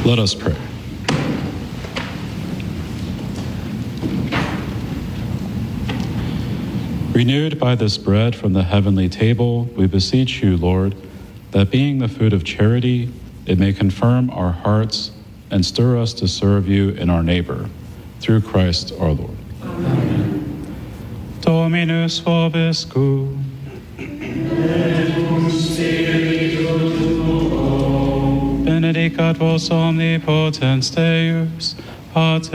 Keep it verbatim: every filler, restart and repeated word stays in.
Let us pray. Renewed by this bread from the heavenly table, we beseech you, Lord, that being the food of charity, it may confirm our hearts and stir us to serve you and our neighbor. Through Christ our Lord. Amen. Dominus vobiscum. Benedicat vos omnipotens Deus, Pater